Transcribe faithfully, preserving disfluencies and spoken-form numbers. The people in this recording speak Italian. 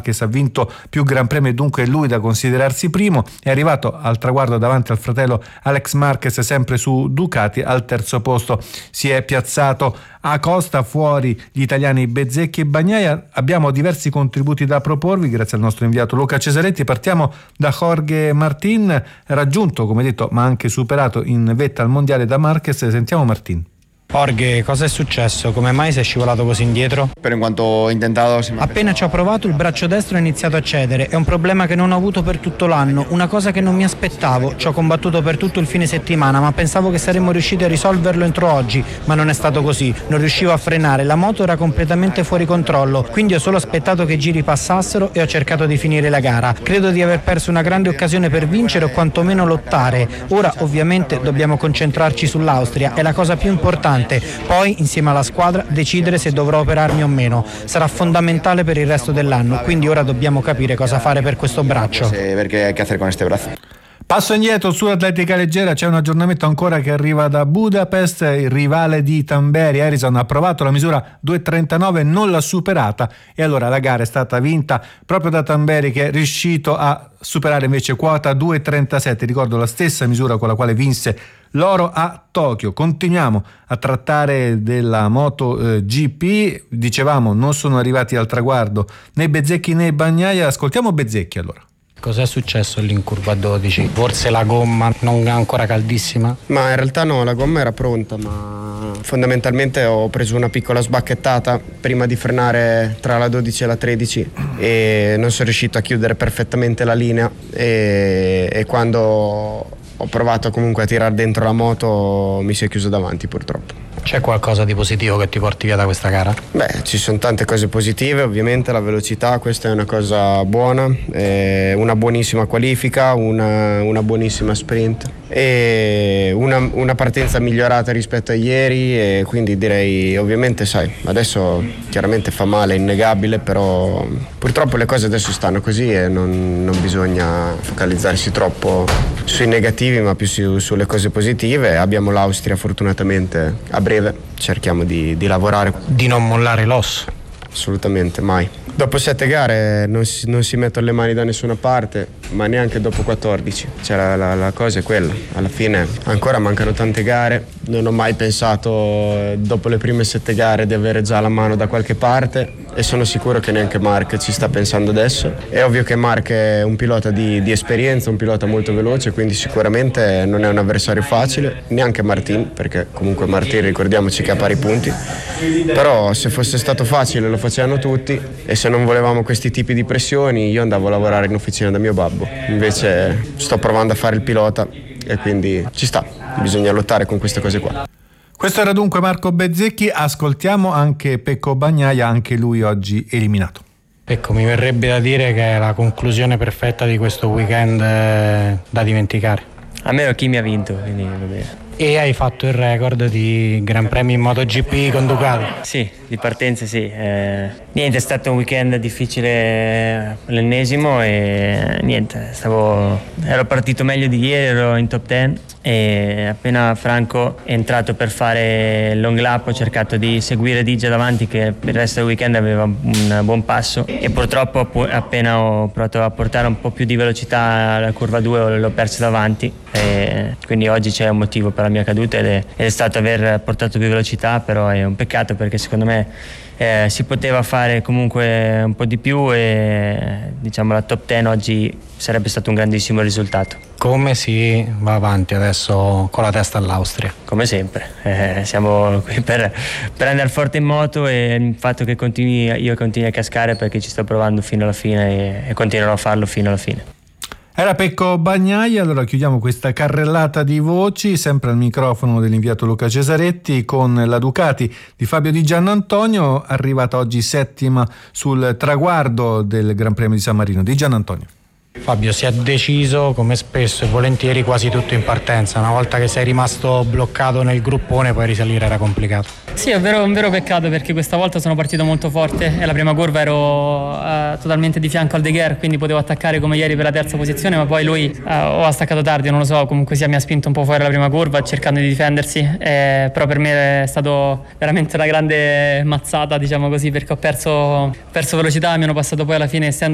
Marquez ha vinto più Gran Premi e dunque è lui da considerarsi primo. È arrivato al traguardo davanti al fratello Alex Marquez, sempre su Ducati. Al terzo posto si è piazzato Acosta, fuori gli italiani Bezzecchi e Bagnaia. Abbiamo diversi contributi da proporvi grazie al nostro inviato Luca Cesaretti. Partiamo da Jorge Martin, raggiunto come detto ma anche superato in vetta al mondiale da Marquez. Sentiamo Martin. Jorge, cosa è successo? Come mai sei scivolato così indietro? Pero en cuanto ho intentato... Appena ci ho provato il braccio destro ha iniziato a cedere. È un problema che non ho avuto per tutto l'anno, una cosa che non mi aspettavo. Ci ho combattuto per tutto il fine settimana, ma pensavo che saremmo riusciti a risolverlo entro oggi, ma non è stato così. Non riuscivo a frenare, la moto era completamente fuori controllo, quindi ho solo aspettato che i giri passassero e ho cercato di finire la gara. Credo di aver perso una grande occasione per vincere o quantomeno lottare. Ora ovviamente dobbiamo concentrarci sull'Austria, è la cosa più importante. Poi insieme alla squadra decidere se dovrò operarmi o meno. Sarà fondamentale per il resto dell'anno, quindi ora dobbiamo capire cosa fare per questo braccio. Perché che hacer con este brazo. Passo indietro sull'atletica leggera, c'è un aggiornamento ancora che arriva da Budapest. Il rivale di Tamberi, Harrison, ha provato la misura due trentanove, non l'ha superata e allora la gara è stata vinta proprio da Tamberi, che è riuscito a superare invece quota due trentasette, ricordo la stessa misura con la quale vinse l'oro a Tokyo. Continuiamo a trattare della Moto eh, G P, dicevamo non sono arrivati al traguardo né Bezzecchi né Bagnaia. Ascoltiamo Bezzecchi allora. Cos'è successo lì in curva dodici? Forse la gomma non è ancora caldissima? Ma in realtà no, la gomma era pronta, ma fondamentalmente ho preso una piccola sbacchettata prima di frenare tra la dodici e la tredici e non sono riuscito a chiudere perfettamente la linea e, e quando ho provato comunque a tirare dentro la moto mi si è chiuso davanti purtroppo. C'è qualcosa di positivo che ti porti via da questa gara? Beh, ci sono tante cose positive, ovviamente la velocità, questa è una cosa buona, eh, una buonissima qualifica, una, una buonissima sprint e una, una partenza migliorata rispetto a ieri e quindi direi, ovviamente sai, adesso chiaramente fa male, è innegabile, però purtroppo le cose adesso stanno così e non, non bisogna focalizzarsi troppo sui negativi ma più su, sulle cose positive. Abbiamo l'Austria fortunatamente a breve, cerchiamo di, di lavorare. Di non mollare l'osso? Assolutamente, mai. Dopo sette gare non si, non si mettono le mani da nessuna parte, ma neanche dopo quattordici. Cioè la, la, la cosa è quella. Alla fine ancora mancano tante gare. Non ho mai pensato dopo le prime sette gare di avere già la mano da qualche parte e sono sicuro che neanche Marc ci sta pensando adesso. È ovvio che Marc è un pilota di, di esperienza, un pilota molto veloce, quindi sicuramente non è un avversario facile, neanche Martin, perché comunque Martin ricordiamoci che ha pari punti. Però se fosse stato facile lo facevano tutti e se non volevamo questi tipi di pressioni io andavo a lavorare in officina da mio babbo. Invece sto provando a fare il pilota e quindi ci sta, bisogna lottare con queste cose qua. Questo era dunque Marco Bezzecchi. Ascoltiamo anche Pecco Bagnaia, anche lui oggi eliminato. Ecco, mi verrebbe da dire che è la conclusione perfetta di questo weekend eh, da dimenticare. A me chi mi ha vinto, quindi va bene. E hai fatto il record di Gran Premi in MotoGP con Ducati? Sì, di partenze sì. Eh, niente, è stato un weekend difficile, l'ennesimo e niente, stavo, ero partito meglio di ieri, ero in top dieci e appena Franco è entrato per fare il long lap ho cercato di seguire Digia davanti che per il resto del weekend aveva un buon passo e purtroppo appena ho provato a portare un po' più di velocità alla curva due l'ho perso davanti e quindi oggi c'è un motivo per la mia caduta ed è, ed è stato aver portato più velocità, però è un peccato perché secondo me eh, si poteva fare comunque un po' di più e diciamo la top dieci oggi sarebbe stato un grandissimo risultato. Come si va avanti adesso con la testa all'Austria? Come sempre, eh, siamo qui per, per andare forte in moto e il fatto che continui, io continui a cascare perché ci sto provando fino alla fine e, e continuerò a farlo fino alla fine. Era Pecco Bagnaia. Allora chiudiamo questa carrellata di voci sempre al microfono dell'inviato Luca Cesaretti con la Ducati di Fabio Di Giannantonio, arrivata oggi settima sul traguardo del Gran Premio di San Marino. Di Giannantonio. Fabio, si è deciso come spesso e volentieri quasi tutto in partenza. Una volta che sei rimasto bloccato nel gruppone poi risalire era complicato. Sì, è vero, un vero peccato perché questa volta sono partito molto forte e la prima curva ero uh, totalmente di fianco al De Gher, quindi potevo attaccare come ieri per la terza posizione, ma poi lui uh, o ha staccato tardi, non lo so, comunque sia mi ha spinto un po' fuori la prima curva cercando di difendersi, eh, però per me è stato veramente una grande mazzata, diciamo così, perché ho perso, perso velocità, mi hanno passato poi alla fine essendo